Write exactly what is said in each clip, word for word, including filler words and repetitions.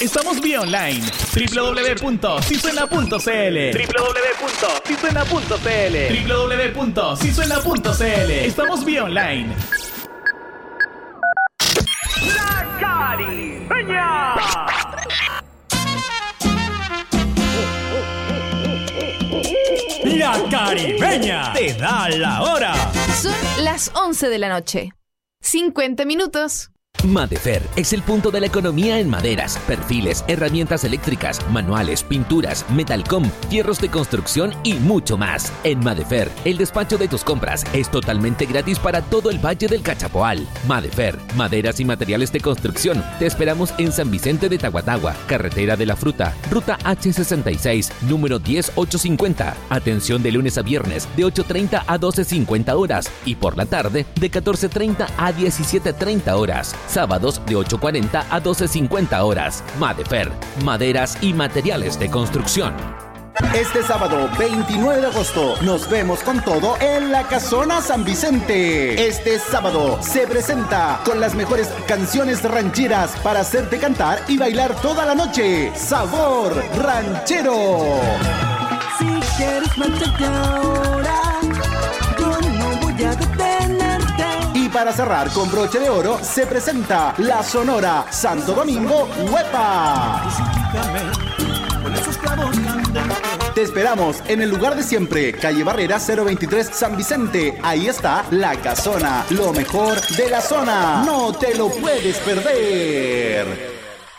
Estamos vía online. doble u doble u doble u punto si suena punto c l doble u doble u doble u punto si suena punto c l doble u doble u doble u punto si suena punto c l. Estamos vía online. La Caribeña. La Caribeña te da la hora. Son las once de la noche. cincuenta minutos. Madefer es el punto de la economía en maderas, perfiles, herramientas eléctricas, manuales, pinturas, metalcom, fierros de construcción y mucho más. En Madefer, el despacho de tus compras es totalmente gratis para todo el Valle del Cachapoal. Madefer, maderas y materiales de construcción. Te esperamos en San Vicente de Tahuatahua, Carretera de la Fruta, Ruta H sesenta y seis, número diez mil ochocientos cincuenta. Atención de lunes a viernes de ocho treinta a doce cincuenta horas y por la tarde de catorce treinta a diecisiete treinta horas. Sábados de ocho cuarenta a doce cincuenta horas. Madefer, maderas y materiales de construcción. Este sábado veintinueve de agosto nos vemos con todo en la Casona San Vicente. Este sábado se presenta con las mejores canciones rancheras para hacerte cantar y bailar toda la noche. Sabor Ranchero. Si quieres marcharte ahora, yo no voy a detenerte. Y para cerrar con broche de oro se presenta la Sonora Santo Domingo Huepa. Te esperamos en el lugar de siempre, calle Barrera cero veintitrés San Vicente. Ahí está La Casona, lo mejor de la zona. No te lo puedes perder.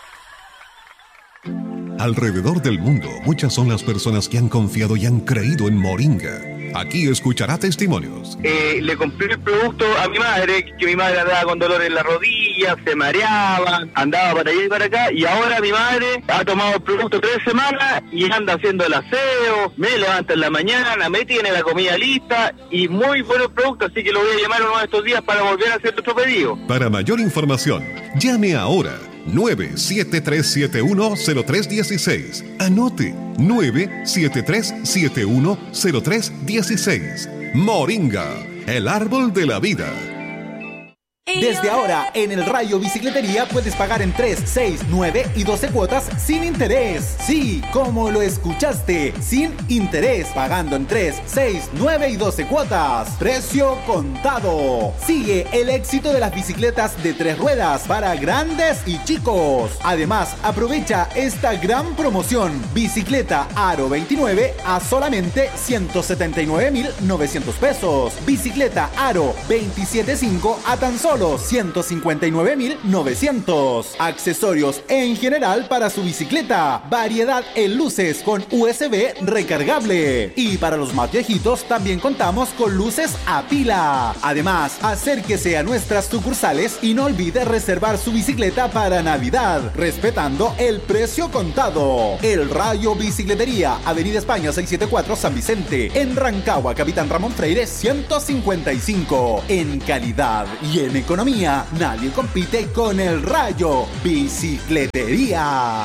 Alrededor del mundo, muchas son las personas que han confiado y han creído en Moringa. Aquí escuchará testimonios. Eh, le compré el producto a mi madre, que mi madre andaba con dolor en la rodilla, se mareaba, andaba para allá y para acá, y ahora mi madre ha tomado el producto tres semanas y anda haciendo el aseo, me levanta en la mañana, me tiene la comida lista, y muy buenos productos, así que lo voy a llamar uno de estos días para volver a hacer otro pedido. Para mayor información, llame ahora. nueve siete tres siete uno cero tres uno seis. Anote nueve siete tres siete uno cero tres uno seis. Moringa, el árbol de la vida. Desde ahora, en el Rayo Bicicletería puedes pagar en tres, seis, nueve y doce cuotas sin interés. Sí, como lo escuchaste, sin interés, pagando en tres, seis, nueve y doce cuotas. Precio contado. Sigue el éxito de las bicicletas de tres ruedas para grandes y chicos. Además, aprovecha esta gran promoción. Bicicleta Aro veintinueve a solamente ciento setenta y nueve mil novecientos pesos. Bicicleta Aro veintisiete punto cinco a tan solo ciento cincuenta y nueve mil novecientos. Accesorios en general para su bicicleta. Variedad en luces con U S B recargable. Y para los más viejitos también contamos con luces a pila. Además, acérquese a nuestras sucursales y no olvide reservar su bicicleta para Navidad, respetando el precio contado. El Rayo Bicicletería, Avenida España seiscientos setenta y cuatro San Vicente. En Rancagua, Capitán Ramón Freire ciento cincuenta y cinco. En calidad y en economía, nadie compite con el Rayo Bicicletería.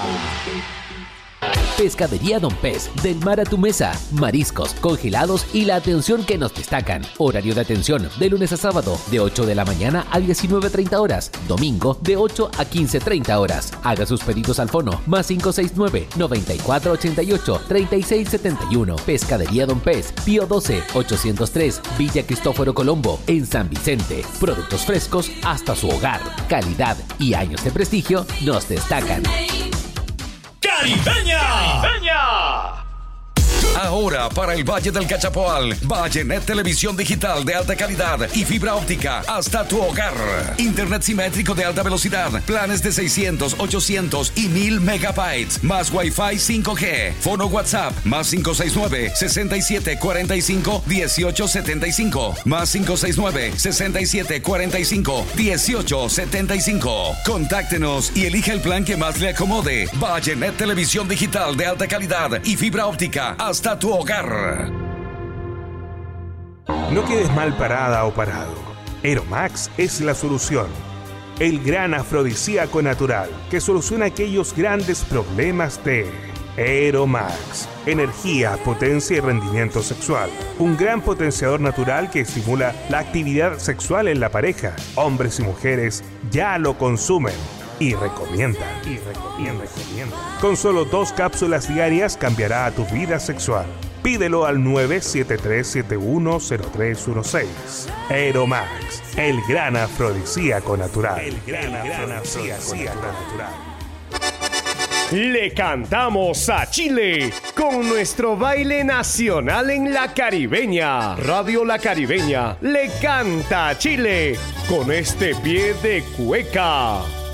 Pescadería Don Pez, del mar a tu mesa, mariscos, congelados y la atención que nos destacan. Horario de atención de lunes a sábado de ocho de la mañana a diecinueve treinta horas, domingo de ocho a quince treinta horas. Haga sus pedidos al fono más cinco seis nueve, noventa y cuatro ochenta y ocho, treinta y seis setenta y uno. Pescadería Don Pez, Pío doce, ochocientos tres, Villa Cristóforo Colombo, en San Vicente. Productos frescos hasta su hogar. Calidad y años de prestigio nos destacan. ¡Caribeña! ¡Caribeña! Ahora para el Valle del Cachapoal, Vallenet Televisión Digital de alta calidad y fibra óptica hasta tu hogar. Internet simétrico de alta velocidad, planes de seiscientos, ochocientos y mil megabytes, más Wi-Fi cinco G. Fono WhatsApp, más cinco seis nueve, sesenta y siete cuarenta y cinco, dieciocho setenta y cinco, más cinco seis nueve, sesenta y siete cuarenta y cinco, dieciocho setenta y cinco. Contáctenos y elija el plan que más le acomode. Vallenet Televisión Digital de alta calidad y fibra óptica hasta tu hogar. No quedes mal parada o parado. Aeromax es la solución. El gran afrodisíaco natural que soluciona aquellos grandes problemas de Aeromax. Energía, potencia y rendimiento sexual. Un gran potenciador natural que estimula la actividad sexual en la pareja. Hombres y mujeres ya lo consumen. y recomiendan. Y recomiendan. Con solo dos cápsulas diarias cambiará tu vida sexual. Pídelo al nueve siete tres siete uno cero tres uno seis. Aeromax, el gran afrodisíaco natural. El gran afrodisíaco natural. Le cantamos a Chile con nuestro baile nacional en La Caribeña. Radio La Caribeña le canta a Chile con este pie de cueca.